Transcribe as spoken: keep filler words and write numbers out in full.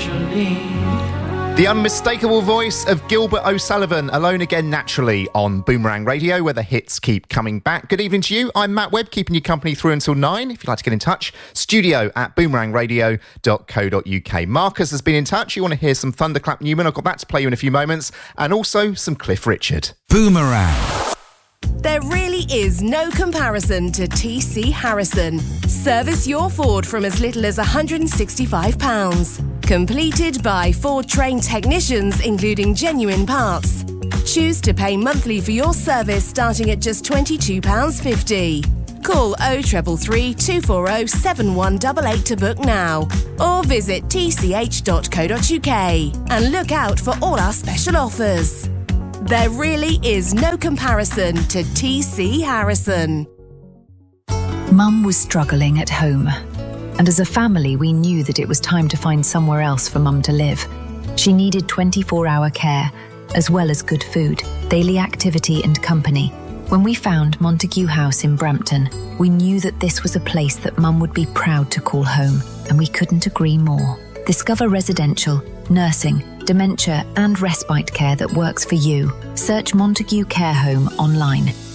naturally. The unmistakable voice of Gilbert O'Sullivan, Alone Again Naturally on Boomerang Radio, where the hits keep coming back. Good evening to you. I'm Matt Webb, keeping you company through until nine. If you'd like to get in touch, studio at boomerang radio dot co dot uk. Marcus has been in touch. You want to hear some Thunderclap Newman? I've got that to play you in a few moments. And also some Cliff Richard. Boomerang. There really is no comparison to T C Harrison. Service your Ford from as little as one hundred sixty-five pounds. Completed by Ford-trained technicians, including genuine parts. Choose to pay monthly for your service starting at just twenty-two pounds fifty. Call oh three three, two four oh, seven one eight eight to book now. Or visit t c h dot co dot uk and look out for all our special offers. There really is no comparison to T C Harrison. Mum was struggling at home, and as a family we knew that it was time to find somewhere else for Mum to live. She needed twenty-four hour care, as well as good food, daily activity and company. When we found Montague House in Brampton, we knew that this was a place that Mum would be proud to call home, and we couldn't agree more. Discover residential, nursing, dementia and respite care that works for you. Search Montague Care Home online.